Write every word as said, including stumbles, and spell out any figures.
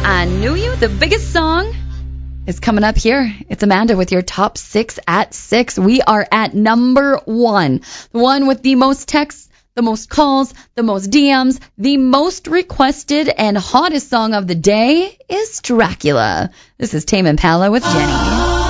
I Knew You, the biggest song, is coming up here. It's Amanda with your top six at six. We are at number one. The one with the most texts, the most calls, the most D Ms, the most requested and hottest song of the day is Dracula. This is Tame Impala with Jenny.